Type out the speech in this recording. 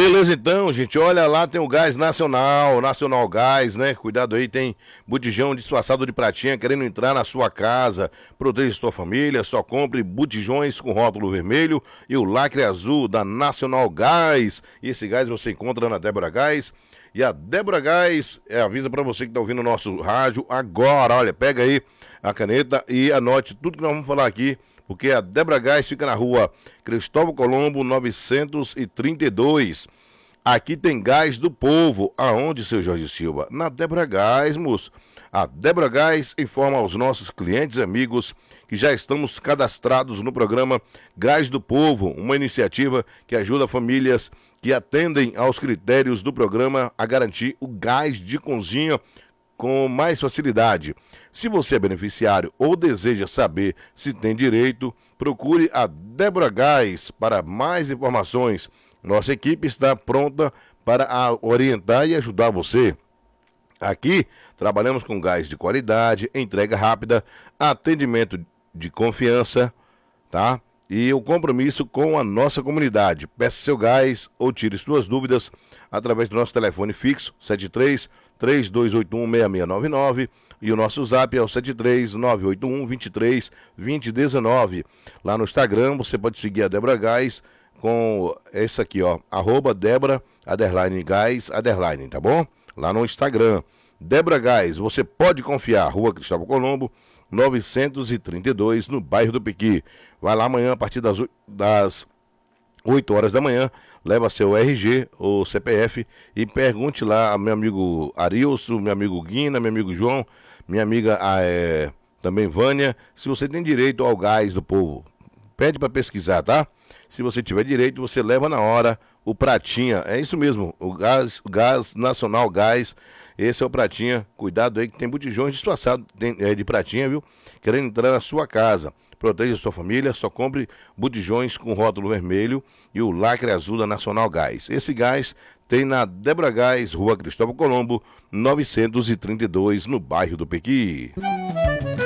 Beleza então, gente, olha lá, tem o gás nacional, Nacional Gás, né? Cuidado aí, tem botijão disfarçado de pratinha querendo entrar na sua casa. Proteja sua família, só compre botijões com rótulo vermelho e o lacre azul da Nacional Gás. E esse gás você encontra na Débora Gás. E a Débora Gás avisa pra você que tá ouvindo o nosso rádio agora, olha, pega aí a caneta e anote tudo que nós vamos falar aqui, porque a Débora Gás fica na rua Cristóvão Colombo, 932. Aqui tem gás do povo. Aonde, seu Jorge Silva? Na Débora Gás, moço. A Débora Gás informa aos nossos clientes e amigos que já estamos cadastrados no programa Gás do Povo, uma iniciativa que ajuda famílias que atendem aos critérios do programa a garantir o gás de cozinha com mais facilidade. Se você é beneficiário ou deseja saber se tem direito, procure a Débora Gás para mais informações. Nossa equipe está pronta para orientar e ajudar você. Aqui trabalhamos com gás de qualidade, entrega rápida, atendimento de confiança, tá? E o compromisso com a nossa comunidade. Peça seu gás ou tire suas dúvidas através do nosso telefone fixo 73-3281-6699 e o nosso zap é o 73-981-23-2019. Lá no Instagram você pode seguir a Débora Gás com esse aqui, ó, @Débora _Gás _, tá bom? Lá no Instagram. Débora Gás, você pode confiar, Rua Cristóvão Colombo, 932, no bairro do Pequi. Vai lá amanhã a partir das 8 horas da manhã, leva seu RG ou CPF e pergunte lá a meu amigo Arilson, meu amigo Guina, meu amigo João, minha amiga também Vânia, se você tem direito ao gás do povo. Pede para pesquisar, tá? Se você tiver direito, você leva na hora o pratinha. É isso mesmo, o gás Nacional Gás. Esse é o pratinha. Cuidado aí que tem botijões disfarçados de pratinha, viu? Querendo entrar na sua casa. Proteja sua família, só compre botijões com rótulo vermelho e o lacre azul da Nacional Gás. Esse gás tem na Débora Gás, Rua Cristóvão Colombo, 932, no bairro do Pequi.